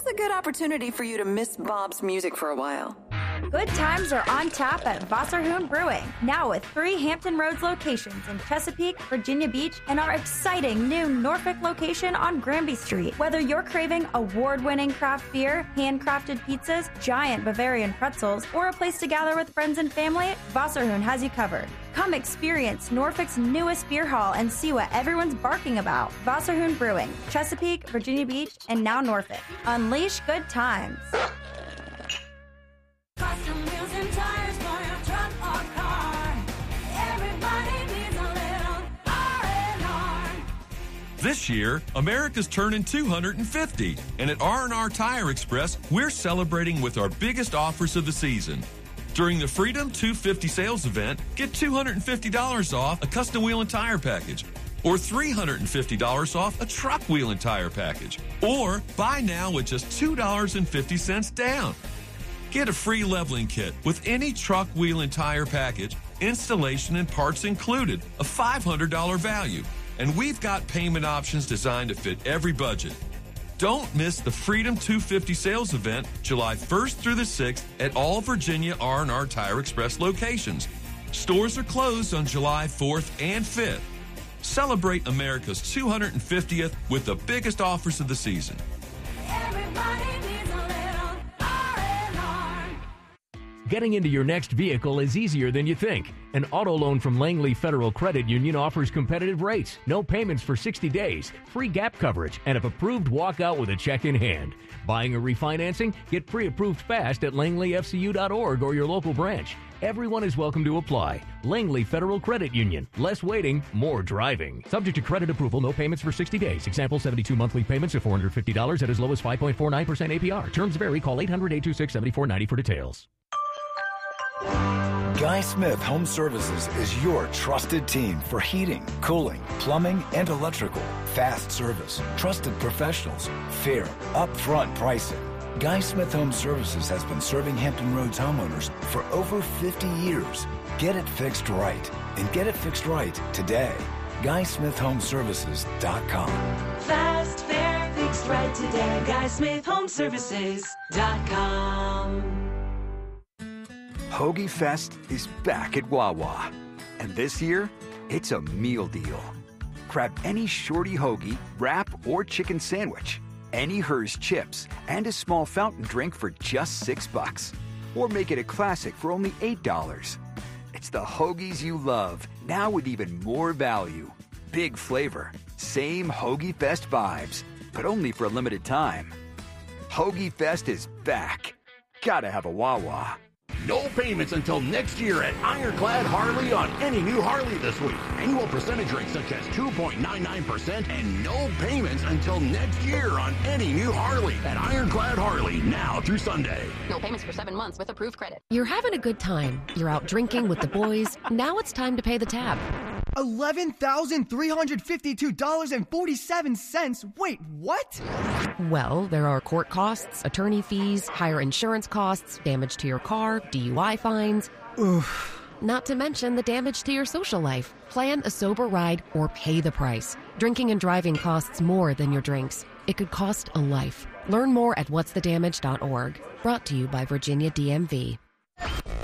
a good opportunity for you to miss Bob's music for a while. Good times are on tap at Wasserhoon Brewing, now with 3 Hampton Roads locations in Chesapeake, Virginia Beach, and our exciting new Norfolk location on Granby Street. Whether you're craving award-winning craft beer, handcrafted pizzas, giant Bavarian pretzels, or a place to gather with friends and family, Wasserhoon has you covered. Come experience Norfolk's newest beer hall and see what everyone's barking about. Wasserhoon Brewing, Chesapeake, Virginia Beach, and now Norfolk. Unleash good times. Custom wheels and tires for your truck or car. Everybody needs a little R&R. This year, America's turning 250, and at R&R Tire Express, we're celebrating with our biggest offers of the season. During the Freedom 250 sales event, get $250 off a custom wheel and tire package, or $350 off a truck wheel and tire package, or buy now with just $2.50 down. Get a free leveling kit with any truck, wheel, and tire package, installation and parts included, a $500 value. And we've got payment options designed to fit every budget. Don't miss the Freedom 250 sales event July 1st through the 6th at all Virginia R&R Tire Express locations. Stores are closed on July 4th and 5th. Celebrate America's 250th with the biggest offers of the season. Everybody needs a little R&R. Getting into your next vehicle is easier than you think. An auto loan from Langley Federal Credit Union offers competitive rates, no payments for 60 days, free gap coverage, and if approved, walk out with a check in hand. Buying or refinancing? Get pre-approved fast at langleyfcu.org or your local branch. Everyone is welcome to apply. Langley Federal Credit Union. Less waiting, more driving. Subject to credit approval, no payments for 60 days. Example, 72 monthly payments of $450 at as low as 5.49% APR. Terms vary. Call 800-826-7490 for details. Guy Smith Home Services is your trusted team for heating, cooling, plumbing, and electrical. Fast service, trusted professionals, fair, upfront pricing. Guy Smith Home Services has been serving Hampton Roads homeowners for over 50 years. Get it fixed right, and get it fixed right today. GuySmithHomeservices.com. Fast, fair, fixed right today. GuySmithHomeservices.com. Hoagie Fest is back at Wawa. And this year, it's a meal deal. Grab any shorty hoagie, wrap, or chicken sandwich, any Hers chips, and a small fountain drink for just $6. Or make it a classic for only $8. It's the hoagies you love, now with even more value. Big flavor, same Hoagie Fest vibes, but only for a limited time. Hoagie Fest is back. Gotta have a Wawa. No payments until next year at Ironclad Harley on any new Harley this week. Annual percentage rates such as 2.99% and no payments until next year on any new Harley at Ironclad Harley now through Sunday. No payments for 7 months with approved credit. You're having a good time. You're out drinking with the boys. Now it's time to pay the tab. $11,352.47. Wait, what? Well, there are court costs, attorney fees, higher insurance costs, damage to your car, DUI fines. Oof. Not to mention the damage to your social life. Plan a sober ride or pay the price. Drinking and driving costs more than your drinks. It could cost a life. Learn more at whatsthedamage.org. Brought to you by Virginia DMV.